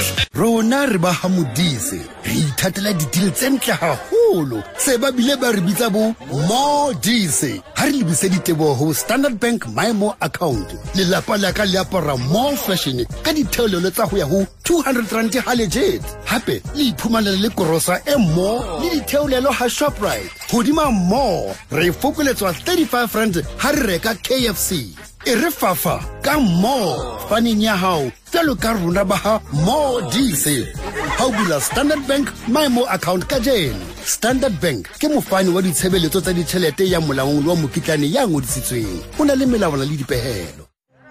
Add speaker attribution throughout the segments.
Speaker 1: Rona re ba hamudise re ithatela ditile tse ntle haholo se ba bile ba re bitsa bo More Dise ha re lebise ditebo ho Standard Bank My More account le lapa la ka le apara more fashion ka ditheolelo tsa ho ya ho 200 rand ha legit hape le iphumanela le korosa e more le ditheolelo ha Shoprite hodima more re fokoletswa 35 rand ha re reka KFC e re fafa ka more faneng ya hao talo ka rona ba ha More Dise ha o bula Standard Bank My More account ka jeno Standard Bank ke mofani wa ditshebeletso tsa ditšhelete ya molaong wa mokitlane ya ngodisitsweng o na le melawana le dipehelo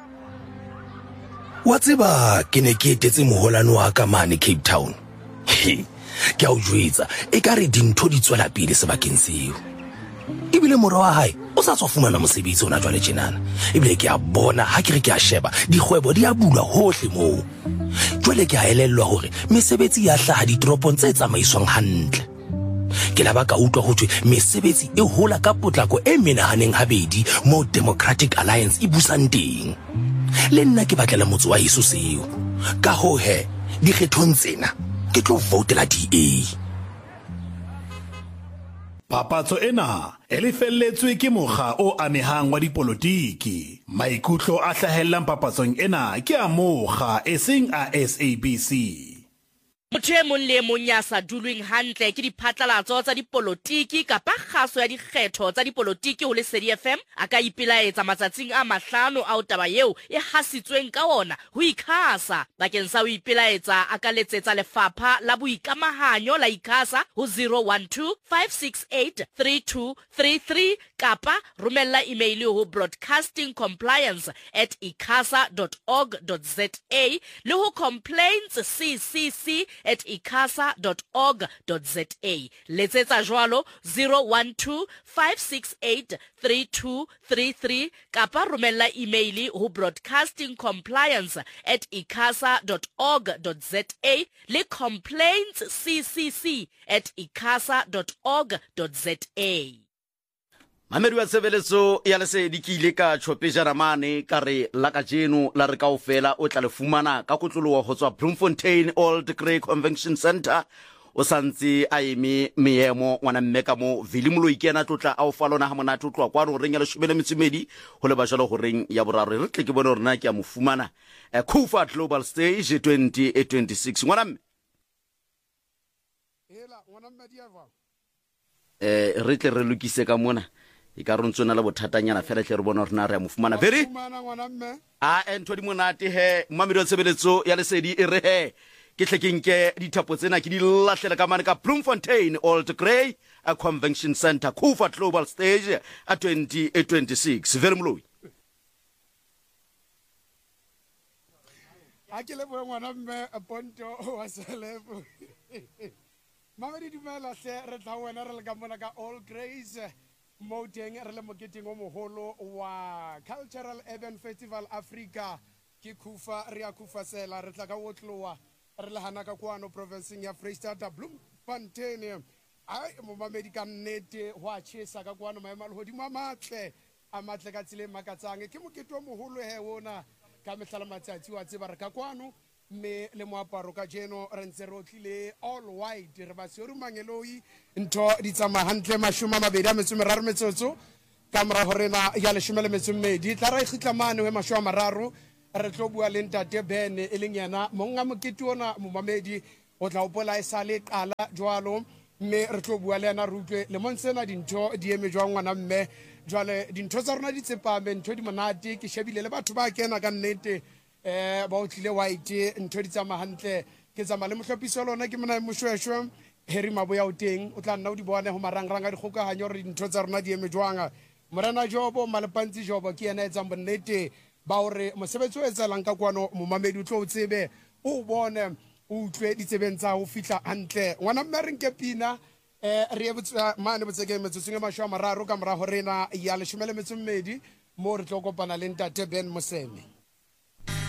Speaker 2: wa tseba ke ne ke etetse moholano wa ka mane Cape Town ke a o jwetsa e ka re dintho di tswela pele sebakeng seo ebile mora wa hae o sa tswa fumana mosebetsi ona jwale tjenana ebile ke a bona ha ke re ke a sheba dikgwebo di a bulwa hohle moo jwale ke a elellwa hore mesebetsi ya hlaha ditoropong tse tsamaiswang hantle ke la ba ka utlwa hothwe mesebetsi e hola ka potlako e menahaneng habedi mo Democratic Alliance e busang teng le nna ke batlela motse wa heso seo ka ho he dikgethong tsena ke tlo votela DA.
Speaker 3: Papatso ena e lefelletswe ke mokga o amehang wa dipolotiki. Maikutlo a hlahellang papatsong ena ke a mokga e seng a SABC.
Speaker 4: Motho e mong le mong ya sa dulweng hantle ke diphatlalatso tsa dipolotiki kapa kgaso ya dikgetho tsa dipolotiki ho Lesedi FM a ka ipelaetsa matsatsing a 5 a taba eo e hasitsweng ka ona ho ICASA bakeng sa ho ipelaetsa a ka letsetsa lefapha la boikamahanyo la ICASA ho 012 568 3233 kapa romella email ho broadcastingcompliance@icasa.org.za le ho complaints@icasa.org.za letsetsa jwalo 012 568 3233 kapa romella email ho broadcastingcompliance@icasa.org.za le complaints@icasa.org.za.
Speaker 5: Mamedi wa tshebeletso ya Lesedi ke ile ka tshopejana mane ka re la ka jeno la re kaofela o tla le fumana ka kotloloho ho tswa Bloemfontein Old Grey Convention Center o santse a eme meemo ngwana mme ka mo Vilimolo ikena tlotla a o falona ha monate o tloa kwa re reng ya 12 ho le bajalo ho reng ya boraro re tle ke bone rena ke a mo fumana Kufa Global Stage 2026 ngwana mme re tle re lokise ka mona e ka rontsona le bothatanyana fela tle re bona rena re a mo fumana very ntho di monate he Mamedi wa tshebeletso ya Lesedi e re he ke tlekeng dithapo tsena ke di lahlela ka mane ka Bloemfontein Old Grey Convention Center Kufa Global Stage 2026 very mloi
Speaker 6: akele bo ngwana mme Ponto wa Selebo Mamedi dumela hle re tla wena re le ka mona ka All Grays mo teng re le moketing o moholo wa Cultural Urban Festival Africa ke Kufa re a Kufa sela re tla ka wotloa re le hana ka kwano provinceng ya Freestata Bloemfontein ai mo Mamedi ka nnete ho a tshesa ka kwano maemalo hodimo a matle ka tsile makatsang ke moketo o moholo he wona ka mehlala matsatsi wa tseba re ka kwano me le moaparo ka jeno re ntse re otlile all white re ba se mangeloi ntho di tsama hantle mashoma mabedi a metso metsotso ka mora horena ya le shomele metso mmedi tla ra igitla mane we mashoma mararo re tlo bua le ntate Ben e leng yana monga mokete ona mo Mamedi o tla opola e sale qala jwalo me re tlo bua le yana rutlwe le monsena dintho di eme jwang ngwana mme jwale dintho tsa rona di tsepame ntho di monate ke shebile le batho ba kena ka nnete ba otlile white ntho di tsama hantle ke tsama le mohlophiso lona ke mona moshweshwe Harry Maboya o teng o tla nna o di bone ho marangrang a dikgokahanyo re dintho tsa rona di eme jwang morena Jobo Malepantsi Jobo ke yena etsang bonnete ba hore mosebetsi o etsalang ka kwano mo Mamedi o tlo o tsebe o bone o utlwe ditsebeng tsa ho fihla hantle ngwana mme re nke pina re ebotsa mane botseke metsotseng e mashwa mararo ka mora ho rena ya 12 mo re tlo kopana le ntate Ben Moseme.